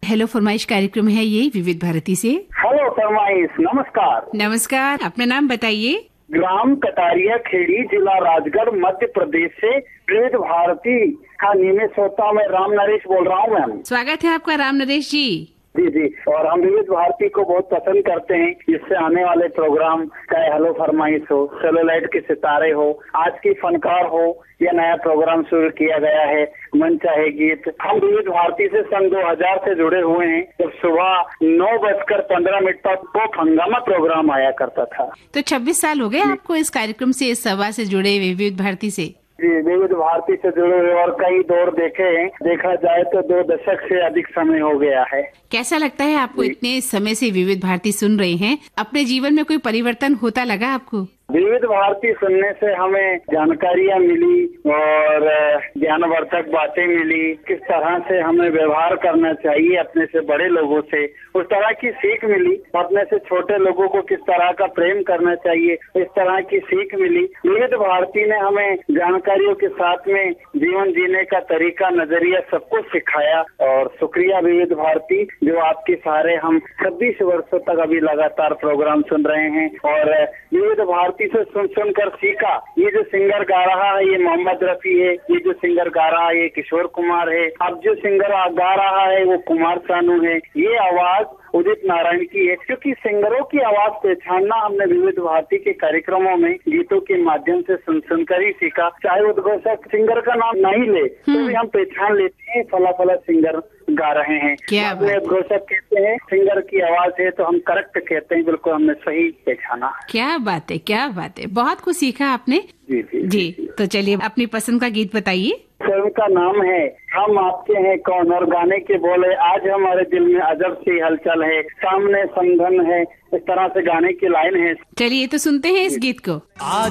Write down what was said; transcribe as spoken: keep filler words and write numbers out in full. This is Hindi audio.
हेलो फरमाइश कार्यक्रम है ये विविध भारती से। हेलो फरमाइश, नमस्कार। नमस्कार, अपना नाम बताइए। ग्राम कटारिया खेड़ी, जिला राजगढ़, मध्य प्रदेश से विविध भारती का नियमित श्रोता मैं राम नरेश बोल रहा हूँ मैम। स्वागत है आपका राम नरेश जी। जी जी, और हम विविध भारती को बहुत पसंद करते हैं। इससे आने वाले प्रोग्राम चाहे हेलो फरमाइश हो, सेलुलाइट के सितारे हो, आज की फनकार हो, या नया प्रोग्राम शुरू किया गया है मन चाहे गीत, हम विविध भारती से सन दो हज़ार से जुड़े हुए हैं। जब सुबह नौ बजकर पंद्रह मिनट तक वो हंगामा प्रोग्राम आया करता था। तो छब्बीस साल हो गए आपको इस कार्यक्रम से, इस सभा से जुड़े विविध भारती से? जी, विविध भारती से जुड़े हुए और कई दौर देखे हैं। देखा जाए तो दो दशक से अधिक समय हो गया है। कैसा लगता है आपको इतने समय से विविध भारती सुन रहे हैं? अपने जीवन में कोई परिवर्तन होता लगा आपको? विविध भारती सुनने से हमें जानकारियाँ मिली और ज्ञानवर्धक बातें मिली। किस तरह से हमें व्यवहार करना चाहिए अपने से बड़े लोगों से, उस तरह की सीख मिली। अपने से छोटे लोगों को किस तरह का प्रेम करना चाहिए, इस तरह की सीख मिली। विविध भारती ने हमें जानकारियों के साथ में जीवन जीने का तरीका, नजरिया सब कुछ सिखाया। और शुक्रिया विविध भारती, जो आपके सहारे हम छब्बीस वर्षों तक अभी लगातार प्रोग्राम सुन रहे हैं। और विविध भारती से सुन सुनकर सीखा। ये जो सिंगर गा रहा है ये मोहम्मद रफी है, ये जो सिंगर गा रहा है ये किशोर कुमार है, अब जो सिंगर गा रहा है वो कुमार सानू है। ये आवाज उदित नारायण की है। क्योंकि सिंगरों की आवाज पहचानना हमने विविध भारती के कार्यक्रमों में गीतों के माध्यम से सुन सुनकर ही सीखा। चाहे उद्घोषक सिंगर का नाम नहीं ले तो भी हम पहचान लेते हैं फला फला सिंगर गा रहे हैं। क्या उद्घोषक कहते हैं सिंगर की आवाज है तो हम करेक्ट कहते हैं, बिल्कुल हमने सही पहचाना। क्या बात है, क्या बात है, बहुत कुछ सीखा आपने। जी जी जी, जी। तो चलिए अपनी पसंद का गीत बताइए। फिल्म का नाम है हम आपके हैं कौन, और गाने के बोले आज हमारे दिल में अजब सी हलचल है, सामने संधन है, इस तरह से गाने की लाइन है। चलिए तो सुनते हैं इस गीत को।